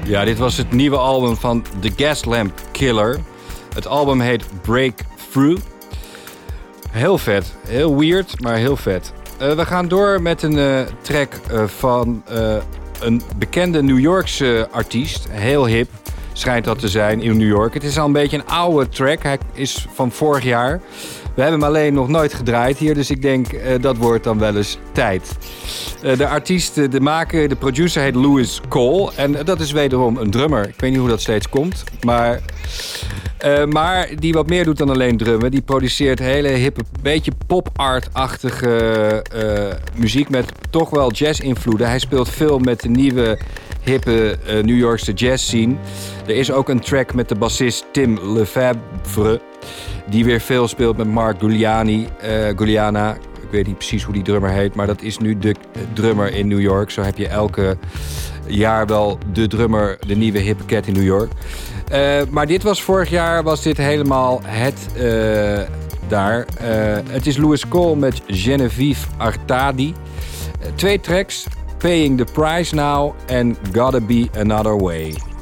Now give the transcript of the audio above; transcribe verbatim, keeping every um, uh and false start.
Ja, dit was het nieuwe album van The Gaslamp Killer. Het album heet Breakthrough. Heel vet. Heel weird, maar heel vet. Uh, we gaan door met een uh, track uh, van uh, een bekende New Yorkse artiest. Heel hip schijnt dat te zijn in New York. Het is al een beetje een oude track. Hij is van vorig jaar. We hebben hem alleen nog nooit gedraaid hier, dus ik denk uh, dat wordt dan wel eens tijd. Uh, de artiest, de maker, de producer heet Louis Cole. En uh, dat is wederom een drummer. Ik weet niet hoe dat steeds komt, maar... Uh, maar die wat meer doet dan alleen drummen. Die produceert hele hippe, beetje pop-art-achtige uh, muziek met toch wel jazz-invloeden. Hij speelt veel met de nieuwe hippe uh, New Yorkse jazz scene. Er is ook een track met de bassist Tim Lefebvre, die weer veel speelt met Mark Guiliani, uh, Guiliana. Ik weet niet precies hoe die drummer heet, maar dat is nu de drummer in New York. Zo heb je elke jaar wel de drummer, de nieuwe hippe cat in New York. Uh, maar dit was vorig jaar, was dit helemaal het uh, daar. Uh, het is Louis Cole met Genevieve Artadi. Uh, twee tracks, Paying the Price Now en Gotta Be Another Way.